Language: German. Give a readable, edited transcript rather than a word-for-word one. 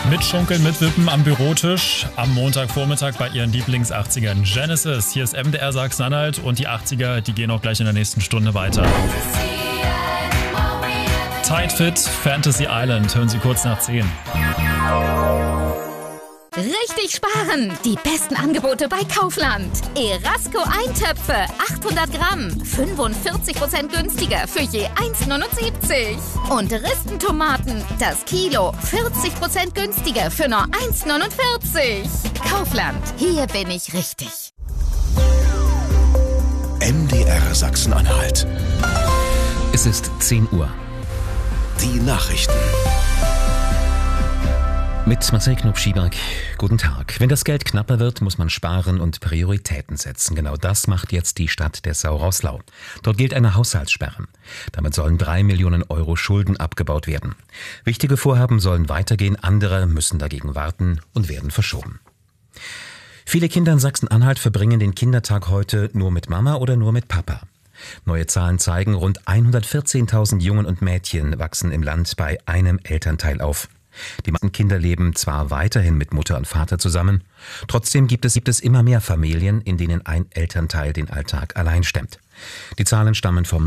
Mitschunkeln, mitwippen am Bürotisch am Montagvormittag bei ihren Lieblings-80ern. Genesis, hier ist MDR Sachsen-Anhalt und die 80er, die gehen auch gleich in der nächsten Stunde weiter. Tight Fit, Fantasy Island, hören Sie kurz nach 10. Richtig sparen! Die besten Angebote bei Kaufland. Erasco Eintöpfe, 800 Gramm, 45% günstiger für je 1,79. Und Ristentomaten, das Kilo, 40% günstiger für nur 1,49. Kaufland, hier bin ich richtig. MDR Sachsen-Anhalt. Es ist 10 Uhr. Die Nachrichten. Mit Marcel Knopf-Schieberg, guten Tag. Wenn das Geld knapper wird, muss man sparen und Prioritäten setzen. Genau das macht jetzt die Stadt Dessau-Roßlau. Dort gilt eine Haushaltssperre. Damit sollen 3 Millionen Euro Schulden abgebaut werden. Wichtige Vorhaben sollen weitergehen, andere müssen dagegen warten und werden verschoben. Viele Kinder in Sachsen-Anhalt verbringen den Kindertag heute nur mit Mama oder nur mit Papa. Neue Zahlen zeigen, rund 114.000 Jungen und Mädchen wachsen im Land bei einem Elternteil auf. Die meisten Kinder leben zwar weiterhin mit Mutter und Vater zusammen, trotzdem gibt es immer mehr Familien, in denen ein Elternteil den Alltag allein stemmt. Die Zahlen stammen vom